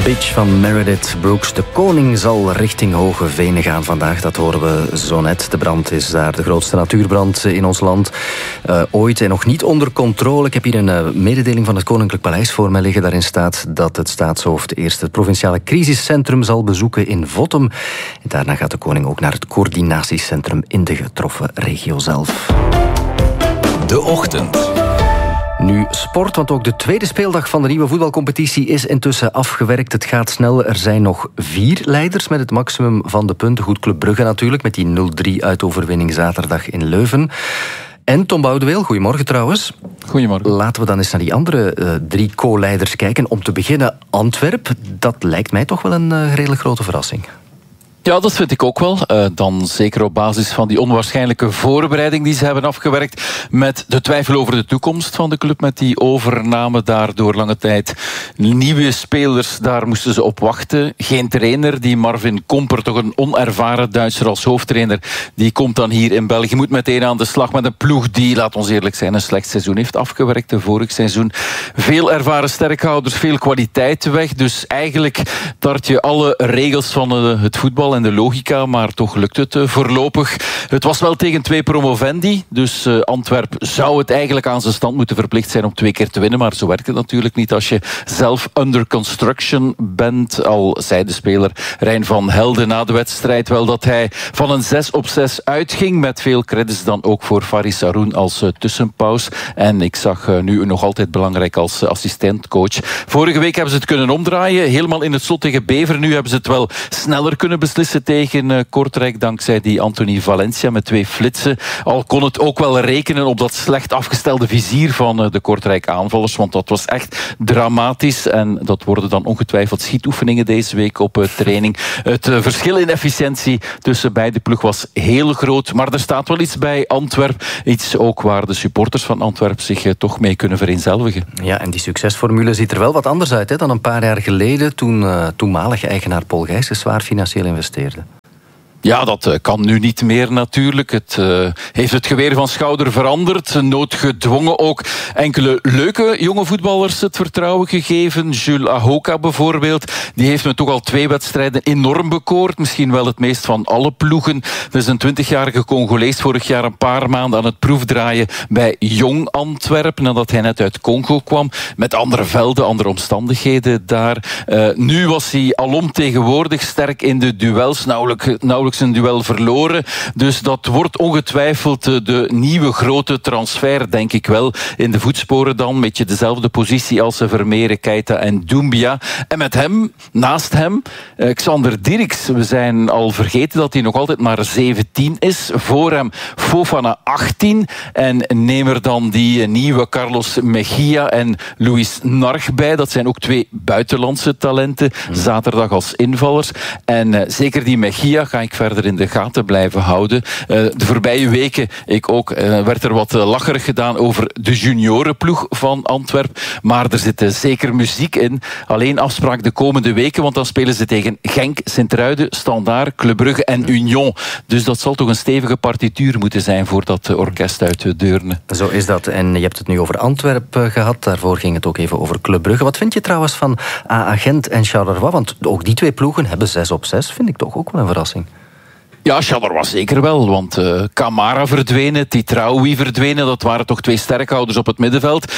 Beach van Meredith Brooks. De koning zal richting Hoge Venen gaan vandaag. Dat horen we zo net. De brand is daar de grootste natuurbrand in ons land ooit en nog niet onder controle. Ik heb hier een mededeling van het Koninklijk Paleis voor mij liggen. Daarin staat dat het staatshoofd eerst het provinciale crisiscentrum zal bezoeken in Vottem. En daarna gaat de koning ook naar het coördinatiecentrum in de getroffen regio zelf. De Ochtend. Nu sport, want ook de tweede speeldag van de nieuwe voetbalcompetitie is intussen afgewerkt. Het gaat snel. Er zijn nog 4 leiders met het maximum van de punten. Goed, Club Brugge natuurlijk, met die 0-3 uitoverwinning zaterdag in Leuven. En Tom Boudeweel, goedemorgen trouwens. Goedemorgen. Laten we dan eens naar die andere 3 co-leiders kijken. Om te beginnen Antwerp. Dat lijkt mij toch wel een redelijk grote verrassing. Ja, dat vind ik ook wel. Dan zeker op basis van die onwaarschijnlijke voorbereiding die ze hebben afgewerkt met de twijfel over de toekomst van de club, met die overname daar door lange tijd. Nieuwe spelers, daar moesten ze op wachten. Geen trainer, die Marvin Komper, toch een onervaren Duitser als hoofdtrainer, die komt dan hier in België, moet meteen aan de slag met een ploeg die, laat ons eerlijk zijn, een slecht seizoen heeft afgewerkt, vorig seizoen. Veel ervaren sterkhouders, veel kwaliteit weg, dus eigenlijk tart je alle regels van het voetbal en de logica, maar toch lukt het voorlopig. Het was wel tegen 2 promovendi, dus Antwerp zou het eigenlijk aan zijn stand moeten verplicht zijn om 2 keer te winnen, maar zo werkt het natuurlijk niet als je zelf under construction bent. Al zei de speler Rijn van Helden na de wedstrijd wel dat hij van een 6-op-6 uitging, met veel credits dan ook voor Faris Haroun als tussenpaus. En ik zag nu nog altijd belangrijk als assistentcoach. Vorige week hebben ze het kunnen omdraaien, helemaal in het slot tegen Beveren. Nu hebben ze het wel sneller kunnen beslissen tegen Kortrijk, dankzij die Anthony Valencia met 2 flitsen. Al kon het ook wel rekenen op dat slecht afgestelde vizier van de Kortrijk aanvallers, want dat was echt dramatisch. En dat worden dan ongetwijfeld schietoefeningen deze week op training. Het verschil in efficiëntie tussen beide ploeg was heel groot, maar er staat wel iets bij Antwerp. Iets ook waar de supporters van Antwerp zich toch mee kunnen vereenzelvigen. Ja, en die succesformule ziet er wel wat anders uit dan een paar jaar geleden, toen toenmalige eigenaar Paul Gijsens zwaar financieel investeerde. Ja, dat kan nu niet meer natuurlijk. Het heeft het geweer van schouder veranderd. Noodgedwongen ook enkele leuke jonge voetballers het vertrouwen gegeven. Jules Ahoka bijvoorbeeld. Die heeft me toch al 2 wedstrijden enorm bekoord. Misschien wel het meest van alle ploegen. Dus een 20-jarige Congolees, vorig jaar een paar maanden aan het proefdraaien bij Jong Antwerpen, nadat hij net uit Congo kwam. Met andere velden, andere omstandigheden daar. Nu was hij alomtegenwoordig, sterk in de duels. Nauwelijks een duel verloren. Dus dat wordt ongetwijfeld de nieuwe grote transfer, denk ik wel. In de voetsporen dan, een beetje dezelfde positie als Vermeeren, Keita en Doumbia. En met hem, naast hem, Xander Dirks. We zijn al vergeten dat hij nog altijd maar 17 is. Voor hem Fofana 18. En neem er dan die nieuwe Carlos Mejia en Luis Narg bij. Dat zijn ook 2 buitenlandse talenten. Zaterdag als invallers. En zeker die Mejia ga ik verder in de gaten blijven houden. De voorbije weken werd er wat lacherig gedaan over de juniorenploeg van Antwerp. Maar er zit zeker muziek in. Alleen afspraak de komende weken, want dan spelen ze tegen Genk, Sint-Truiden, Standaard, Club Brugge en Union. Dus dat zal toch een stevige partituur moeten zijn voor dat orkest uit Deurne. Zo is dat. En je hebt het nu over Antwerp gehad. Daarvoor ging het ook even over Club Brugge. Wat vind je trouwens van AA Gent en Charleroi? Want ook die 2 ploegen hebben 6-op-6. Vind ik toch ook wel een verrassing. Ja, Charleroi zeker wel, want Camara verdwenen, Titraoui verdwenen. Dat waren toch 2 sterkhouders op het middenveld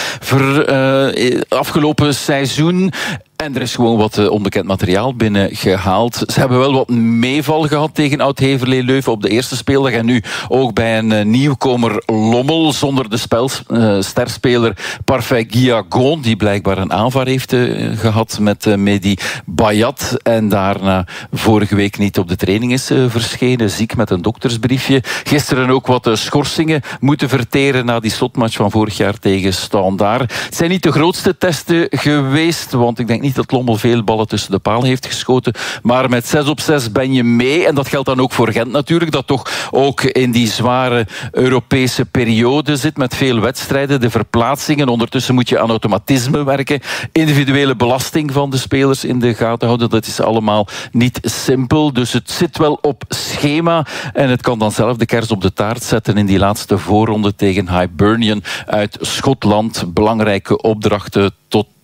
afgelopen seizoen. En er is gewoon wat onbekend materiaal binnengehaald. Ze hebben wel wat meeval gehad tegen Oud-Heverlee Leuven op de eerste speeldag. En nu ook bij een nieuwkomer Lommel, zonder de sterspeler Parfait Guillagon, die blijkbaar een aanvaar heeft gehad met Mehdi Bayat. En daarna vorige week niet op de training is verschenen, ziek met een doktersbriefje. Gisteren ook wat schorsingen moeten verteren na die slotmatch van vorig jaar tegen Standaard. Het zijn niet de grootste testen geweest, want ik denk niet dat Lommel veel ballen tussen de paal heeft geschoten. Maar met 6-op-6 ben je mee. En dat geldt dan ook voor Gent natuurlijk, dat toch ook in die zware Europese periode zit met veel wedstrijden, de verplaatsingen. Ondertussen moet je aan automatisme werken. Individuele belasting van de spelers in de gaten houden. Dat is allemaal niet simpel. Dus het zit wel op schema. En het kan dan zelf de kers op de taart zetten in die laatste voorronde tegen Hibernian uit Schotland. Belangrijke opdrachten tot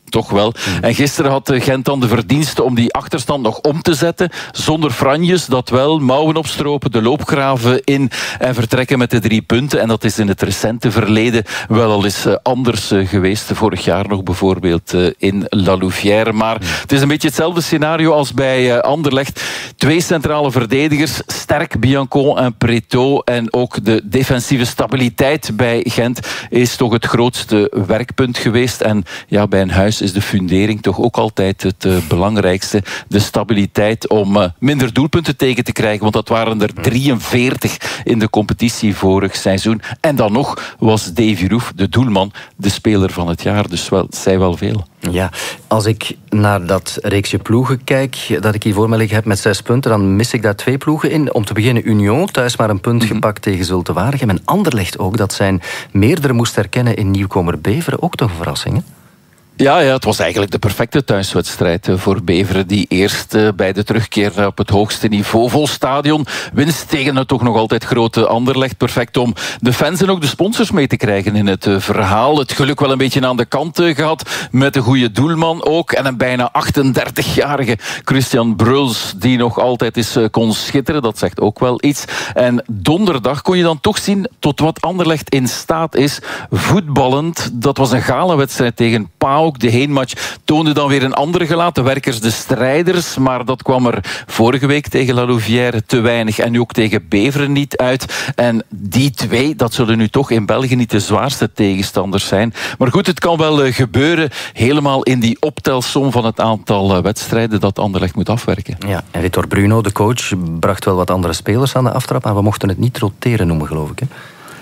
toch wel. En gisteren had Gent dan de verdienste om die achterstand nog om te zetten. Zonder franjes, dat wel. Mouwen opstropen, de loopgraven in en vertrekken met de 3 punten. En dat is in het recente verleden wel al eens anders geweest. Vorig jaar nog bijvoorbeeld in La Louvière. Maar het is een beetje hetzelfde scenario als bij Anderlecht. 2 centrale verdedigers, sterk, Biancon en Preto. En ook de defensieve stabiliteit bij Gent is toch het grootste werkpunt geweest. En ja, bij een huis is de fundering toch ook altijd het belangrijkste. De stabiliteit om minder doelpunten tegen te krijgen. Want dat waren er 43 in de competitie vorig seizoen. En dan nog was Davy Roef, de doelman, de speler van het jaar. Dus zei wel veel. Ja, als ik naar dat reeksje ploegen kijk, dat ik hier voor me liggen heb met 6 punten, dan mis ik daar 2 ploegen in. Om te beginnen Union, thuis maar een punt gepakt tegen Zulte Waregem. En Anderlecht ook, dat zijn meerdere moest herkennen in nieuwkomer Beveren. Ook toch een verrassing, hè? Ja, het was eigenlijk de perfecte thuiswedstrijd voor Beveren. Die eerst bij de terugkeer op het hoogste niveau, vol stadion. Winst tegen het toch nog altijd grote Anderlecht. Perfect om de fans en ook de sponsors mee te krijgen in het verhaal. Het geluk wel een beetje aan de kant gehad. Met een goede doelman ook. En een bijna 38-jarige Christian Bruls, die nog altijd eens kon schitteren. Dat zegt ook wel iets. En donderdag kon je dan toch zien tot wat Anderlecht in staat is. Voetballend, dat was een galenwedstrijd tegen PAOK. De heenmatch toonde dan weer een andere gelaten werkers, de strijders. Maar dat kwam er vorige week tegen La Louvière te weinig. En nu ook tegen Beveren niet uit. En die 2, dat zullen nu toch in België niet de zwaarste tegenstanders zijn. Maar goed, het kan wel gebeuren. Helemaal in die optelsom van het aantal wedstrijden dat Anderlecht moet afwerken. Ja, en Vitor Bruno, de coach, bracht wel wat andere spelers aan de aftrap. Maar we mochten het niet roteren noemen, geloof ik, hè?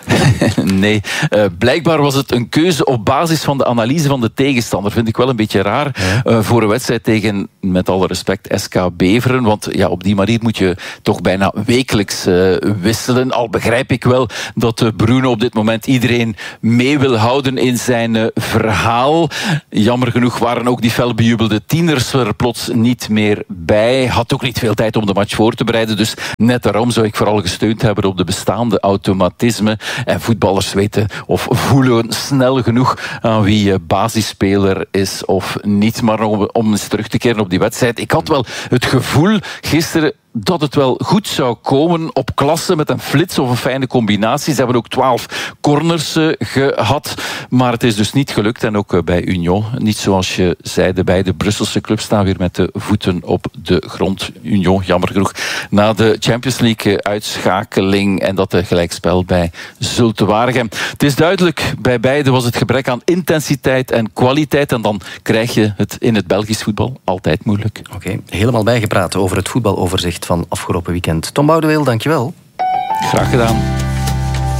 Nee, blijkbaar was het een keuze op basis van de analyse van de tegenstander. Vind ik wel een beetje raar voor een wedstrijd tegen, met alle respect, SK Beveren. Want ja, op die manier moet je toch bijna wekelijks wisselen. Al begrijp ik wel dat Bruno op dit moment iedereen mee wil houden in zijn verhaal. Jammer genoeg waren ook die felbejubelde tieners er plots niet meer bij. Had ook niet veel tijd om de match voor te bereiden. Dus net daarom zou ik vooral gesteund hebben op de bestaande automatismen. En voetballers weten of voelen snel genoeg aan wie basisspeler is of niet. Maar om eens terug te keren op die wedstrijd. Ik had wel het gevoel gisteren dat het wel goed zou komen op klasse met een flits of een fijne combinatie. Ze hebben ook 12 corners gehad, maar het is dus niet gelukt. En ook bij Union, niet zoals je zei, de beide Brusselse clubs staan weer met de voeten op de grond. Union, jammer genoeg, na de Champions League uitschakeling en dat gelijkspel bij Zulte Waregem. Het is duidelijk, bij beide was het gebrek aan intensiteit en kwaliteit en dan krijg je het in het Belgisch voetbal altijd moeilijk. Oké, helemaal bijgepraat over het voetbaloverzicht van afgelopen weekend. Tom Boudeweel, dankjewel. Graag gedaan.